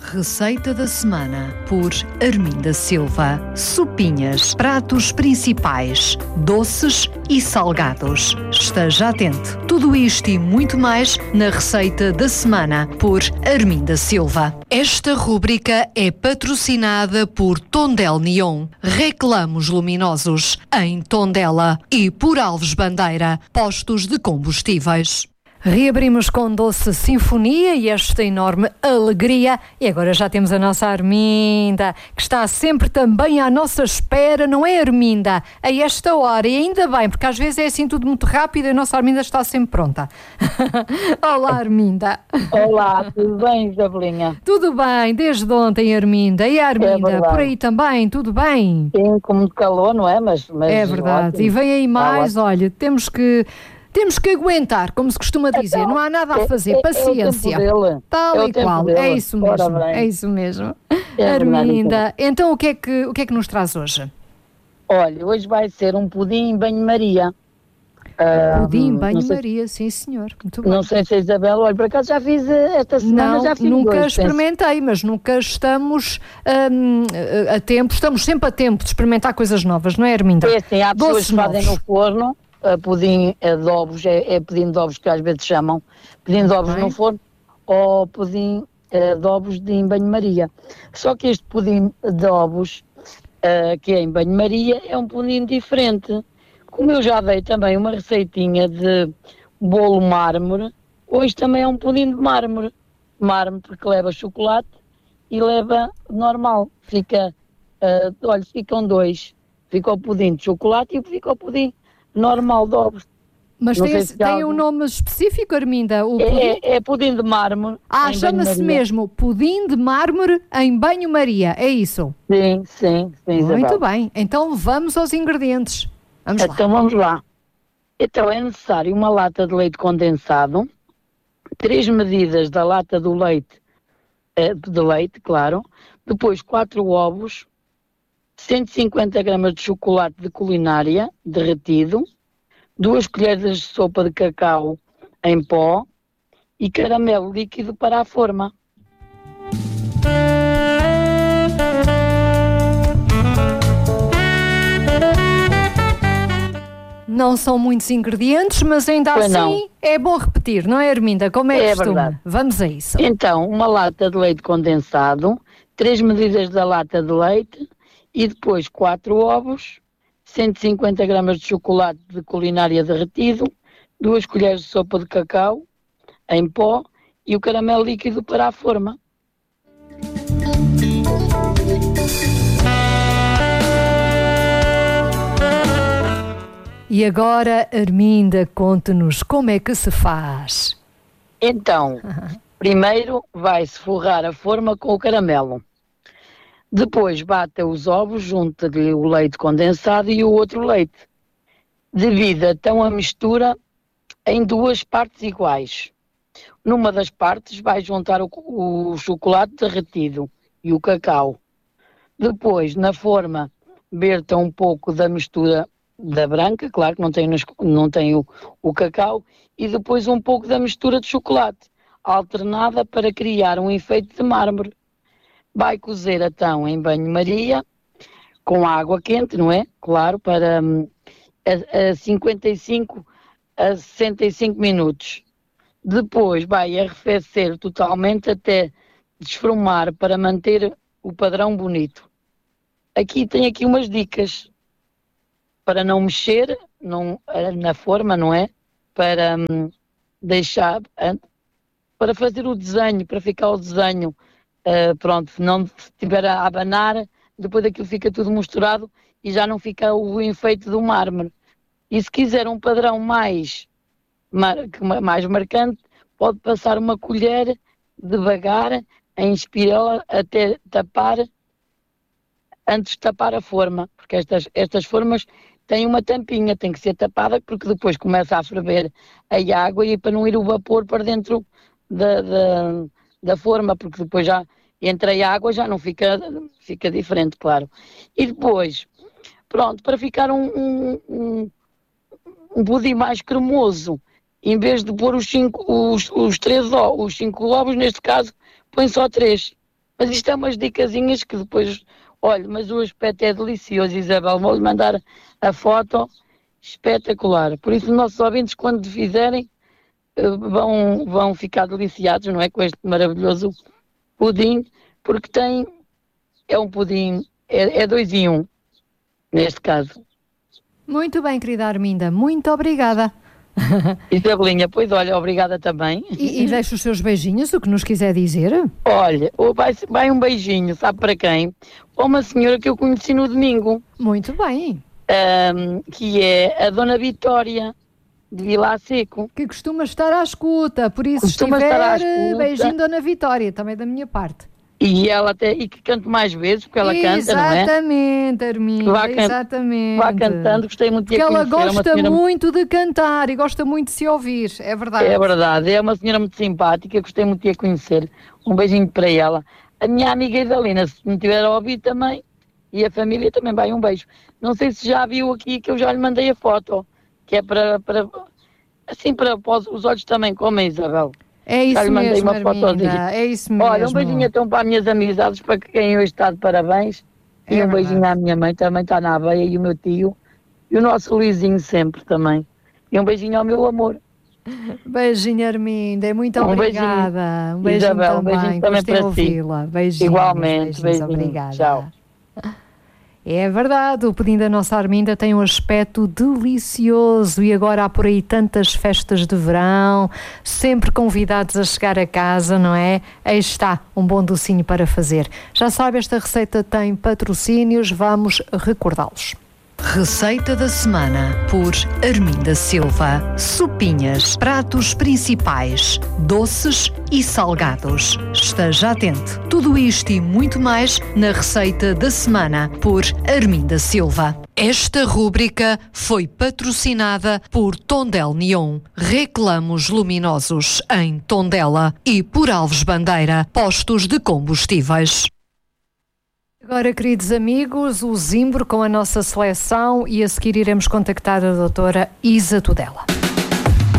Receita da semana por Arminda Silva. Sopinhas, pratos principais, doces e salgados. Esteja atento. Tudo isto e muito mais na Receita da semana por Arminda Silva. Esta rúbrica é patrocinada por Tondel Neon, reclamos luminosos em Tondela, e por Alves Bandeira, postos de combustíveis. Reabrimos com Doce Sinfonia e esta enorme alegria. E agora já temos a nossa Arminda, que está sempre também à nossa espera, não é, Arminda? A esta hora, e ainda bem, porque às vezes é assim tudo muito rápido e a nossa Arminda está sempre pronta. Olá, Arminda. Olá, tudo bem, Isabelinha? Tudo bem, desde ontem, Arminda. E a Arminda, por aí também, tudo bem? Sim, com muito calor, não é? Mas é verdade, ótimo. E vem aí mais, olha, temos que aguentar, como se costuma dizer, então, não há nada a fazer, paciência. Tal e qual, é isso mesmo, é isso mesmo. Arminda, então o que é que nos traz hoje? Olha, hoje vai ser um pudim em banho-maria. Pudim em banho-maria, sim senhor, muito bom. Não sei se a Isabel, olha, por acaso já fiz esta semana, não, já fiz nunca dois, experimentei, mas nunca estamos a tempo, estamos sempre a tempo de experimentar coisas novas, não é, Arminda? É assim, há pessoas que fazem no forno, pudim de ovos, é pudim de ovos que às vezes chamam, pudim de ovos no forno, ou pudim de ovos em banho-maria. Só que este pudim de ovos, que é em banho-maria, é um pudim diferente. Como eu já dei também uma receitinha de bolo mármore, hoje também é um pudim de mármore. Mármore porque leva chocolate e leva normal. Olha, ficam dois. Fica o pudim de chocolate e fica o pudim normal de ovos. Mas tem um nome específico, Arminda? É pudim de mármore. Chama-se mesmo pudim de mármore em banho-maria, é isso? Sim. Muito bem, então vamos aos ingredientes. Vamos lá. Então é necessário uma lata de leite condensado, 3 medidas da lata do leite, de leite, claro, depois 4 ovos, 150 gramas de chocolate de culinária derretido, 2 colheres de sopa de cacau em pó e caramelo líquido para a forma. Não são muitos ingredientes, mas ainda assim é bom repetir, não é, Arminda? Como é costume? Verdade. Vamos a isso. Então, uma lata de leite condensado, 3 medidas da lata de leite e depois 4 ovos, 150 gramas de chocolate de culinária derretido, 2 colheres de sopa de cacau em pó e o caramelo líquido para a forma. E agora, Arminda, conte-nos como é que se faz. Então, primeiro vai-se forrar a forma com o caramelo. Depois bata os ovos, junta-lhe o leite condensado e o outro leite. Divida então a mistura em 2 partes iguais. Numa das partes vai juntar o chocolate derretido e o cacau. Depois, na forma, verta um pouco da mistura da branca, claro que não tem o cacau, e depois um pouco da mistura de chocolate, alternada para criar um efeito de mármore. Vai cozer então em banho-maria, com água quente, não é? Claro, para 55 a 65 minutos. Depois vai arrefecer totalmente até desformar para manter o padrão bonito. Tem aqui umas dicas. Para não mexer na forma, não é? Para deixar, para fazer o desenho, para ficar o desenho, pronto, não estiver a abanar, depois aquilo fica tudo misturado e já não fica o enfeite do mármore. E se quiser um padrão mais marcante, pode passar uma colher devagar em espiral até tapar, antes de tapar a forma, porque estas formas têm uma tampinha, tem que ser tapada porque depois começa a ferver a água e para não ir o vapor para dentro da forma, porque depois já entra a água, já não fica diferente, claro. E depois, pronto, para ficar um pudim mais cremoso, em vez de pôr os 5 ovos, neste caso, põe só 3, Mas isto é umas dicasinhas que depois, olha, mas o aspecto é delicioso, Isabel, vou-lhe mandar a foto, espetacular. Por isso, os nossos ouvintes, quando fizerem, vão ficar deliciados, não é, com este maravilhoso pudim, porque é um pudim, é 2 em 1, neste caso. Muito bem, querida Arminda, muito obrigada. Isabelinha, pois olha, obrigada também. E deixa os seus beijinhos, o que nos quiser dizer. Olha, vai um beijinho, sabe para quem? Para uma senhora que eu conheci no domingo. Muito bem. Que é a Dona Vitória, de Vila Seco. Que costuma estar à escuta, por isso Costuma estar à escuta. Beijinho Dona Vitória, também da minha parte. E ela e que cante mais vezes, porque ela canta, não é? Exatamente, Arminda, exatamente. Vá cantando, gostei muito de a conhecer. Porque ela gosta muito de cantar e gosta muito de se ouvir, é verdade. É verdade, é uma senhora muito simpática, gostei muito de a conhecer. Um beijinho para ela. A minha amiga Idalina, se me tiver a ouvir também, e a família também vai um beijo. Não sei se já viu aqui que eu já lhe mandei a foto, que é para os olhos também comem, Isabel. É isso já lhe mandei mesmo, uma fotozinha. é isso mesmo. Olha, um beijinho então para as minhas amizades, para quem hoje está de parabéns. E um beijinho à minha mãe, também está na aveia, e o meu tio. E o nosso Luizinho sempre também. E um beijinho ao meu amor. Beijinho, Arminda, muito obrigada. Um beijinho Isabel, também, um beijinho também para ouvi-la. Beijinhos, igualmente, beijinho. Obrigada. Tchau. É verdade, o pudim da nossa Arminda tem um aspecto delicioso e agora há por aí tantas festas de verão, sempre convidados a chegar a casa, não é? Aí está, um bom docinho para fazer. Já sabe, esta receita tem patrocínios, vamos recordá-los. Receita da semana por Arminda Silva. Sopinhas, pratos principais, doces e salgados. Esteja atento. Tudo isto e muito mais na receita da semana por Arminda Silva. Esta rúbrica foi patrocinada por Tondela Neon, reclamos luminosos em Tondela, e por Alves Bandeira, postos de combustíveis. Agora, queridos amigos, o Zimbro com a nossa seleção, e a seguir iremos contactar a doutora Isa Tudela.